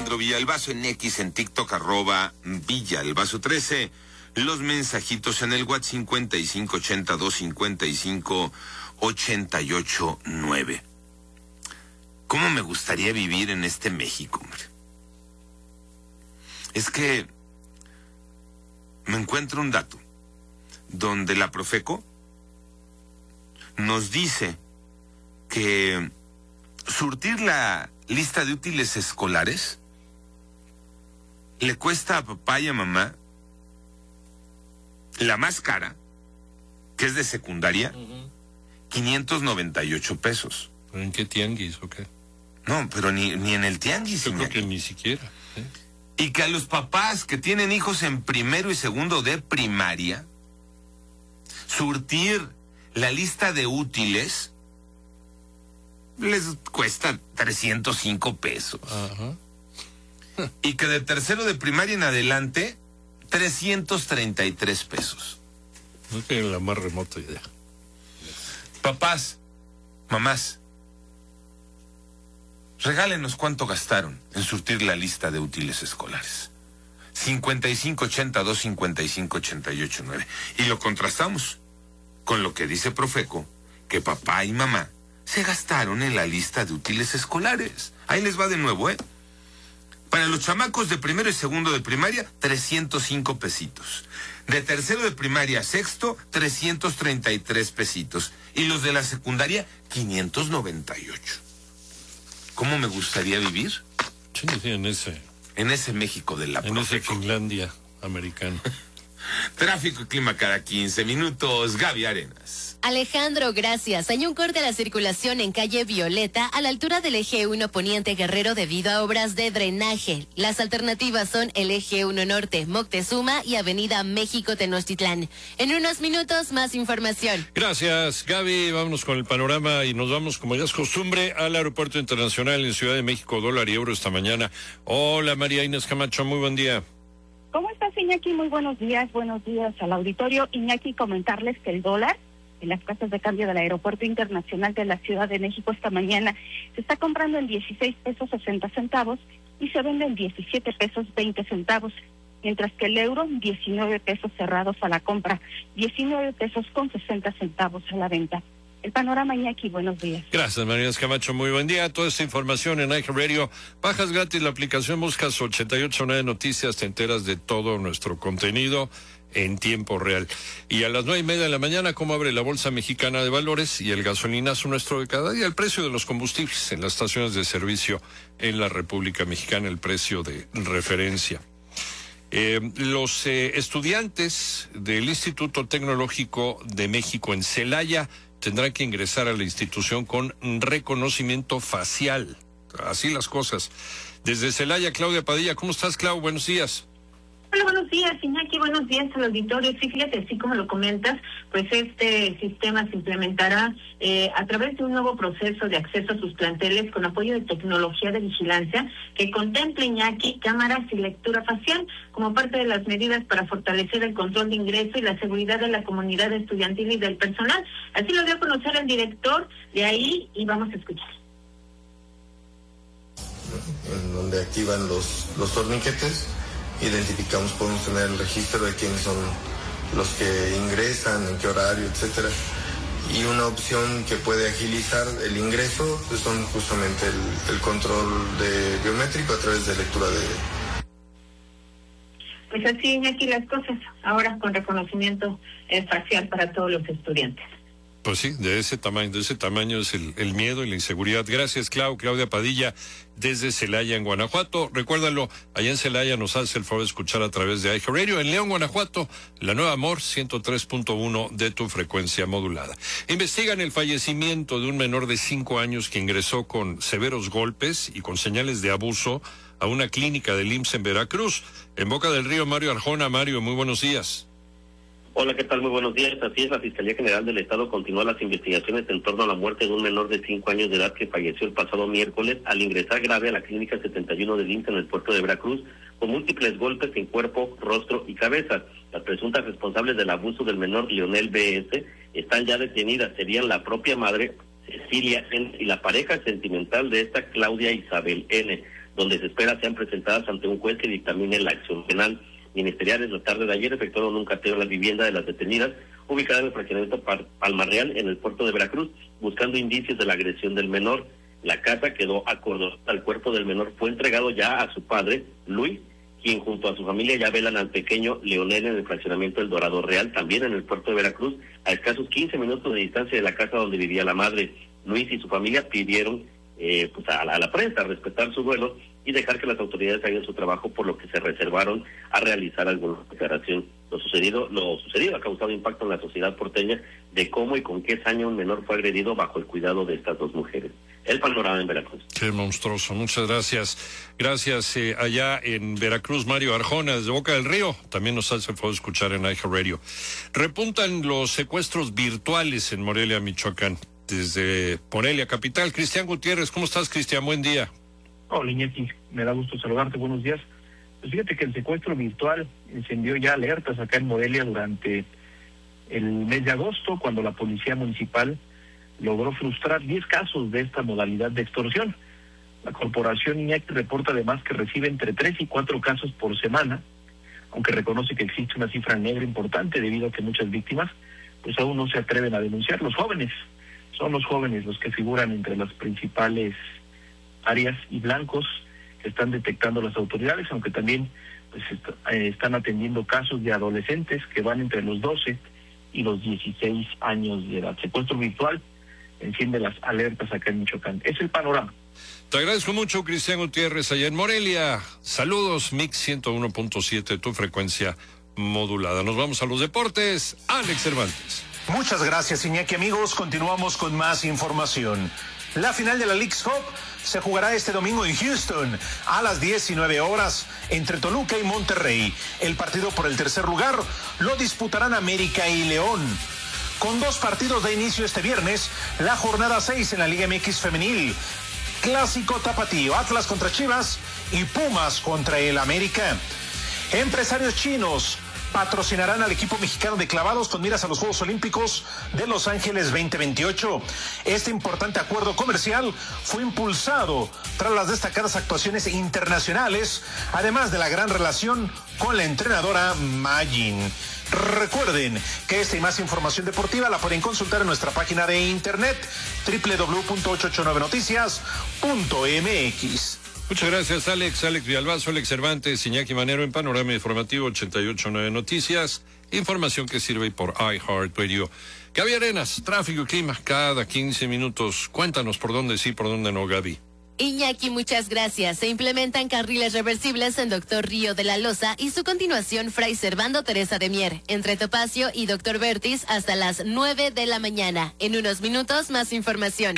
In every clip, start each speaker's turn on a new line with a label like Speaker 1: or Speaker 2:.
Speaker 1: Alejandro Villalbazo, en X, en TikTok, @Villalbazo13. Los mensajitos en el WhatsApp 5582558889. ¿Cómo me gustaría vivir en este México, hombre? Es que me encuentro un dato donde la Profeco nos dice que surtir la lista de útiles escolares le cuesta a papá y a mamá la más cara, que es de secundaria, 598 pesos.
Speaker 2: ¿Pero en qué tianguis o qué?
Speaker 1: No, pero ni en el tianguis.
Speaker 2: Yo creo que ni siquiera.
Speaker 1: Y que a los papás que tienen hijos en primero y segundo de primaria, surtir la lista de útiles les cuesta 305 pesos.
Speaker 2: Ajá.
Speaker 1: Y que de tercero de primaria en adelante, 333 pesos.
Speaker 2: No tienen la más remota idea.
Speaker 1: Papás, mamás, regálenos cuánto gastaron en surtir la lista de útiles escolares. 5582558889. Y lo contrastamos con lo que dice Profeco, que papá y mamá se gastaron en la lista de útiles escolares. Ahí les va de nuevo, Para los chamacos de primero y segundo de primaria, 305 pesitos. De tercero de primaria a sexto, 333 pesitos. Y los de la secundaria, 598. ¿Cómo me gustaría vivir?
Speaker 2: Sí, en ese
Speaker 1: México de la
Speaker 2: Profeco. En ese
Speaker 1: Finlandia
Speaker 2: americano.
Speaker 1: Tráfico y clima cada 15 minutos. Gaby Arenas.
Speaker 3: Alejandro, gracias. Hay un corte a la circulación en calle Violeta a la altura del eje 1 Poniente Guerrero debido a obras de drenaje. Las alternativas son el eje 1 Norte, Moctezuma y avenida México Tenochtitlán. En unos minutos más información.
Speaker 2: Gracias, Gaby. Vámonos con el panorama y nos vamos, como ya es costumbre, al Aeropuerto Internacional en Ciudad de México, dólar y euro esta mañana. Hola, María Inés Camacho, muy buen día.
Speaker 4: ¿Cómo estás, Iñaki? Muy buenos días al auditorio. Iñaki, comentarles que el dólar en las casas de cambio del Aeropuerto Internacional de la Ciudad de México esta mañana se está comprando en 16 pesos 60 centavos y se vende en 17 pesos 20 centavos, mientras que el euro 19 pesos cerrados a la compra, 19 pesos con 60 centavos a la venta. El panorama, Iñaki, buenos días.
Speaker 2: Gracias, María Escamacho, muy buen día. Toda esta información en iHeartRadio. Bajas gratis la aplicación, buscas 889 Noticias, te enteras de todo nuestro contenido en tiempo real. Y a las 9:30 de la mañana, cómo abre la Bolsa Mexicana de Valores y el gasolinazo nuestro de cada día, el precio de los combustibles en las estaciones de servicio en la República Mexicana, el precio de referencia. Los estudiantes del Instituto Tecnológico de México en Celaya tendrán que ingresar a la institución con reconocimiento facial. Así las cosas. Desde Celaya, Claudia Padilla. ¿Cómo estás, Clau? Buenos días.
Speaker 5: Hola, buenos días, Iñaki. Buenos días al auditorio. Sí, fíjate, así como lo comentas, pues este sistema se implementará a través de un nuevo proceso de acceso a sus planteles con apoyo de tecnología de vigilancia que contemple, Iñaki, cámaras y lectura facial como parte de las medidas para fortalecer el control de ingreso y la seguridad de la comunidad estudiantil y del personal. Así lo dio a conocer el director de ahí y vamos a escuchar.
Speaker 6: En donde activan los torniquetes, identificamos, podemos tener el registro de quiénes son los que ingresan, en qué horario, etcétera. Y una opción que puede agilizar el ingreso pues son justamente el control biométrico a través de lectura de...
Speaker 5: Pues así, aquí las cosas, ahora con reconocimiento facial para todos los estudiantes.
Speaker 2: Pues sí, de ese tamaño es el miedo y la inseguridad. Gracias, Claudia Padilla, desde Celaya, en Guanajuato. Recuérdalo, allá en Celaya nos hace el favor de escuchar a través de iHeartRadio. En León, Guanajuato, la Nueva Amor, 103.1 de tu frecuencia modulada. Investigan el fallecimiento de un menor de 5 años que ingresó con severos golpes y con señales de abuso a una clínica del IMSS en Veracruz. En Boca del Río, Mario Arjona. Mario, muy buenos días.
Speaker 7: Hola, ¿qué tal? Muy buenos días. Así es, la Fiscalía General del Estado continúa las investigaciones en torno a la muerte de un menor de 5 años de edad que falleció el pasado miércoles al ingresar grave a la Clínica 71 del IMSS en el puerto de Veracruz, con múltiples golpes en cuerpo, rostro y cabeza. Las presuntas responsables del abuso del menor, Lionel B.S., están ya detenidas. Serían la propia madre, Cecilia N. y la pareja sentimental de esta, Claudia Isabel N., donde se espera sean presentadas ante un juez que dictamine la acción penal. Ministeriales la tarde de ayer efectuaron un cateo en la vivienda de las detenidas, ubicada en el fraccionamiento Palma Real, en el puerto de Veracruz, buscando indicios de la agresión del menor. La casa quedó acordonada. El cuerpo del menor fue entregado ya a su padre, Luis, quien junto a su familia ya velan al pequeño Leonel en el fraccionamiento El Dorado Real, también en el puerto de Veracruz, a escasos 15 minutos de distancia de la casa donde vivía la madre. Luis y su familia pidieron a la prensa respetar su duelo y dejar que las autoridades hagan su trabajo, por lo que se reservaron a realizar alguna declaración. Lo sucedido ha causado impacto en la sociedad porteña de cómo y con qué saña un menor fue agredido bajo el cuidado de estas dos mujeres. El panorama en Veracruz.
Speaker 2: Qué monstruoso, muchas gracias. Gracias allá en Veracruz, Mario Arjona, desde Boca del Río. También nos hace favor escuchar en iHeartRadio. Repuntan los secuestros virtuales en Morelia, Michoacán. Desde Morelia, capital. Cristian Gutiérrez, ¿cómo estás, Cristian? Buen día.
Speaker 8: Hola, Iñaki, me da gusto saludarte, buenos días. Pues fíjate que el secuestro virtual encendió ya alertas acá en Morelia durante el mes de agosto, cuando la policía municipal logró frustrar 10 casos de esta modalidad de extorsión. La corporación Iñaki reporta además que recibe entre 3 y 4 casos por semana, aunque reconoce que existe una cifra negra importante debido a que muchas víctimas pues aún no se atreven a denunciar. Son los jóvenes los que figuran entre las principales áreas y blancos que están detectando las autoridades, aunque también pues están atendiendo casos de adolescentes que van entre los 12 y los 16 años de edad. Secuestro virtual enciende las alertas acá en Michoacán. Es el panorama.
Speaker 2: Te agradezco mucho, Cristian Gutiérrez, allá en Morelia. Saludos, Mix 101.7, tu frecuencia modulada. Nos vamos a los deportes. Alex Cervantes.
Speaker 9: Muchas gracias, Iñaki. Amigos, continuamos con más información. La final de la Leagues Cup se jugará este domingo en Houston a las 19 horas entre Toluca y Monterrey. El partido por el tercer lugar lo disputarán América y León. Con 2 partidos de inicio este viernes, la jornada 6 en la Liga MX femenil. Clásico tapatío, Atlas contra Chivas y Pumas contra el América. Empresarios chinos patrocinarán al equipo mexicano de clavados con miras a los Juegos Olímpicos de Los Ángeles 2028. Este importante acuerdo comercial fue impulsado tras las destacadas actuaciones internacionales, además de la gran relación con la entrenadora Magin. Recuerden que esta y más información deportiva la pueden consultar en nuestra página de internet www.889noticias.mx.
Speaker 2: Muchas gracias, Alex Villalbazo, Alex Cervantes, Iñaki Manero en Panorama Informativo 88.9 Noticias. Información que sirve por iHeartRadio. Gaby Arenas, tráfico y clima cada 15 minutos. Cuéntanos por dónde sí, por dónde no, Gaby.
Speaker 3: Iñaki, muchas gracias. Se implementan carriles reversibles en Doctor Río de la Loza y su continuación Fray Servando Teresa de Mier, entre Topacio y Doctor Vertis hasta las 9 de la mañana. En unos minutos, más información.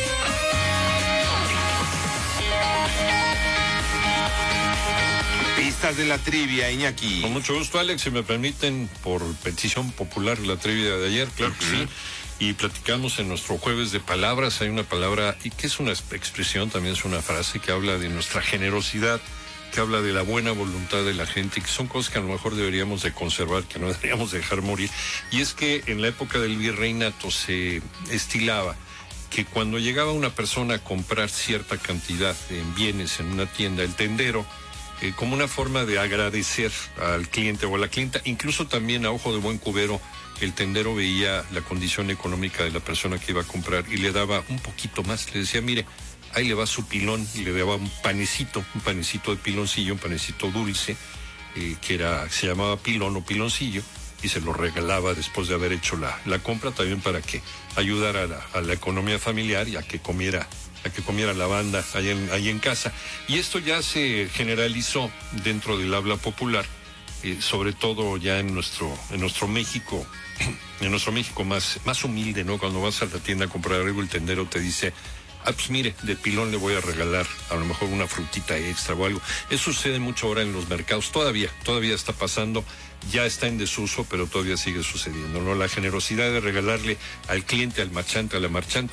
Speaker 1: Pistas de la trivia, Iñaki.
Speaker 2: Con mucho gusto, Alex, si me permiten, por petición popular, la trivia de ayer, claro que sí. Y platicamos en nuestro jueves de palabras. Hay una palabra, y que es una expresión, también es una frase que habla de nuestra generosidad, que habla de la buena voluntad de la gente, y que son cosas que a lo mejor deberíamos de conservar, que no deberíamos dejar morir. Y es que en la época del virreinato se estilaba que cuando llegaba una persona a comprar cierta cantidad de bienes en una tienda, el tendero, como una forma de agradecer al cliente o a la clienta, incluso también a ojo de buen cubero, el tendero veía la condición económica de la persona que iba a comprar y le daba un poquito más. Le decía, mire, ahí le va su pilón, y le daba un panecito de piloncillo, un panecito dulce, que se llamaba pilón o piloncillo, y se lo regalaba después de haber hecho la compra, también para que ayudara a la economía familiar y a que comiera la banda ahí en casa. Y esto ya se generalizó dentro del habla popular, sobre todo ya en nuestro México, más humilde, ¿no? Cuando vas a la tienda a comprar algo, el tendero te dice, pues mire, de pilón le voy a regalar a lo mejor una frutita extra o algo. Eso sucede mucho ahora en los mercados, todavía está pasando, ya está en desuso, pero todavía sigue sucediendo, ¿no? La generosidad de regalarle al cliente, al marchante, a la marchanta,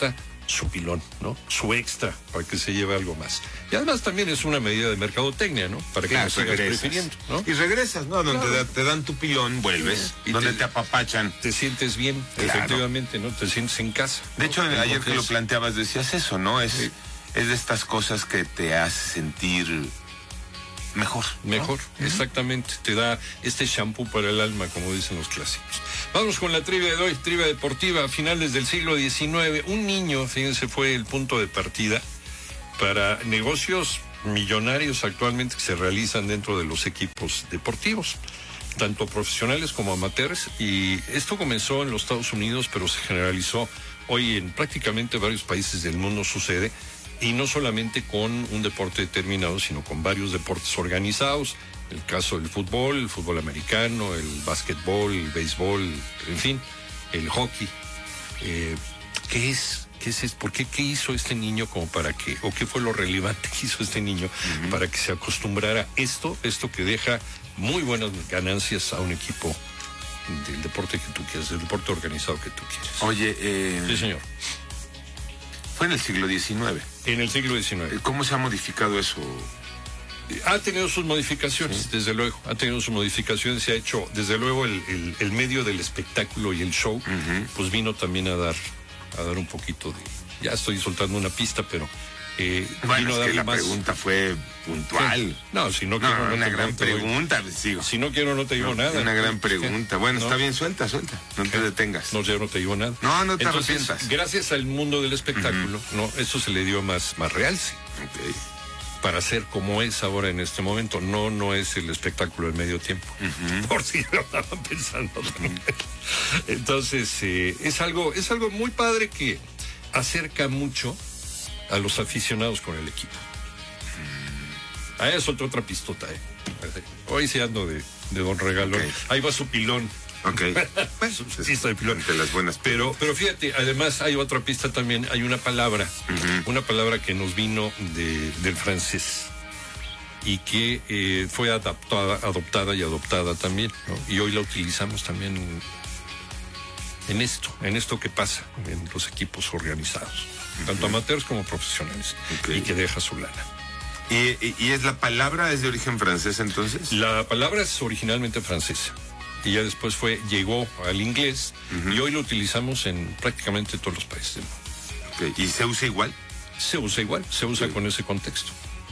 Speaker 2: su pilón, ¿no? Su extra, para que se lleve algo más. Y además también es una medida de mercadotecnia, ¿no? Para que lo sigas prefiriendo, ¿no?
Speaker 1: Y regresas, ¿no? Donde te dan tu pilón, vuelves. Y donde te apapachan.
Speaker 2: Te sientes bien, efectivamente, ¿no? Te sientes en casa.
Speaker 1: De hecho, ayer que lo planteabas decías eso, ¿no? Es de estas cosas que te hace sentir mejor.
Speaker 2: Mejor, exactamente. Te da este shampoo para el alma, como dicen los clásicos. Vamos con la trivia de hoy, trivia deportiva. A finales del siglo XIX, un niño, fíjense, fue el punto de partida para negocios millonarios actualmente que se realizan dentro de los equipos deportivos, tanto profesionales como amateurs. Y esto comenzó en los Estados Unidos, pero se generalizó hoy en prácticamente varios países del mundo sucede. Y no solamente con un deporte determinado, sino con varios deportes organizados. El caso del fútbol, el fútbol americano, el básquetbol, el béisbol, en fin, el hockey. ¿Qué es esto? ¿Por qué hizo este niño como para que, o qué fue lo relevante que hizo este niño para que se acostumbrara a esto que deja muy buenas ganancias a un equipo del deporte que tú quieres, del deporte organizado que tú quieres?
Speaker 1: Oye,
Speaker 2: sí, señor.
Speaker 1: Fue en el siglo XIX.
Speaker 2: En el siglo XIX.
Speaker 1: ¿Cómo se ha modificado eso?
Speaker 2: Ha tenido sus modificaciones, desde luego. Ha tenido sus modificaciones. Se ha hecho, desde luego, el medio del espectáculo y el show, pues vino también a dar un poquito de... Ya estoy soltando una pista, pero...
Speaker 1: bueno,
Speaker 2: vino
Speaker 1: es que la
Speaker 2: más...
Speaker 1: pregunta fue puntual.
Speaker 2: Sí. No, si no quiero...
Speaker 1: una gran pregunta, sigo.
Speaker 2: Si no quiero, no te digo nada.
Speaker 1: Una gran pregunta. Bueno, está bien, suelta. No te detengas.
Speaker 2: No, ya no te digo nada.
Speaker 1: No te arrepientas.
Speaker 2: Gracias al mundo del espectáculo, ¿no? Eso se le dio más realce.
Speaker 1: Okay.
Speaker 2: Para ser como es ahora en este momento. No es el espectáculo del medio tiempo. Por si lo estaban pensando también. Entonces, es algo muy padre que acerca mucho a los aficionados con el equipo. Ahí soltó otra pistota, Hoy sí ando de Don Regalón. Okay. Ahí va su pilón.
Speaker 1: Ok.
Speaker 2: Su pista de pilón.
Speaker 1: De las buenas.
Speaker 2: Pero fíjate, además hay otra pista también. Hay una palabra que nos vino del francés y que fue adoptada y adoptada también, ¿no? Y hoy la utilizamos también en esto que pasa en los equipos organizados, tanto amateurs como profesionales, y que deja su lana.
Speaker 1: ¿Y es la palabra es de origen francés entonces?
Speaker 2: La palabra es originalmente francesa y ya después llegó al inglés y hoy lo utilizamos en prácticamente todos los países del mundo.
Speaker 1: ¿Y se usa igual?
Speaker 2: Se usa igual, se usa con ese contexto.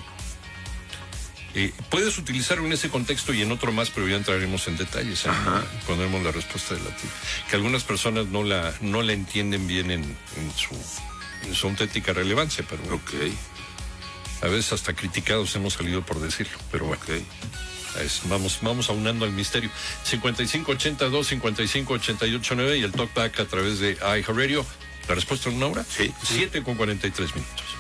Speaker 2: Puedes utilizarlo en ese contexto y en otro más, pero ya entraremos en detalles cuando demos la respuesta de la tía. Que algunas personas no la entienden bien en su auténtica relevancia, pero a veces hasta criticados hemos salido por decirlo, pero bueno. Vamos aunando al misterio. 5582-5588-9 y el talkback a través de iHeartRadio. La respuesta en una hora. 7:43 minutos.